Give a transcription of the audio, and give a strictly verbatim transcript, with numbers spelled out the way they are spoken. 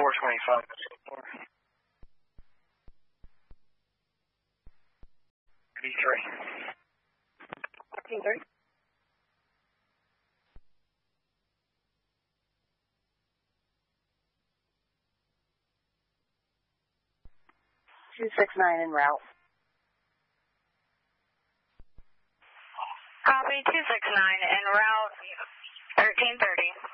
four twenty-five. thirty-three. fourteen thirty. two six nine en route. Copy, two six nine en route, thirteen thirty.